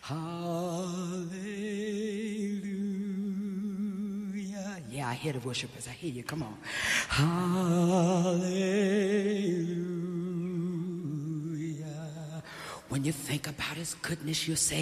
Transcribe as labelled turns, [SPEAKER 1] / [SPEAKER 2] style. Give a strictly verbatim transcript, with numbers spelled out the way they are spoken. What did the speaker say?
[SPEAKER 1] Hallelujah. Yeah, I hear the worshipers. I hear you. Come on. Hallelujah. When you think about his goodness, you'll say,